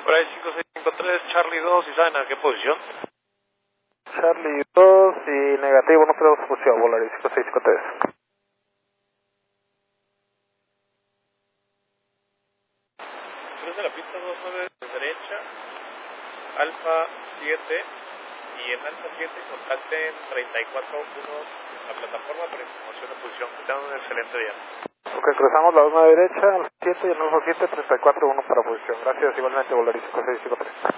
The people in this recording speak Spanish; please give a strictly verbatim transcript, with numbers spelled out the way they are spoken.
Volaris cinco seis cinco tres, Charlie dos, ¿y saben a qué posición? Charlie dos y negativo, no tenemos posición, Volaris cinco seis cinco tres. Cruza la pista dos nueve derecha, Alfa siete, y en Alfa siete contacten treinta y cuatro uno la plataforma para información de posición. Que tengan un excelente día. Ok, cruzamos la dos nueve derecha, Alfa siete y en Alfa siete, treinta y cuatro uno para posición. Gracias, igualmente, Volaris cinco seis cinco tres.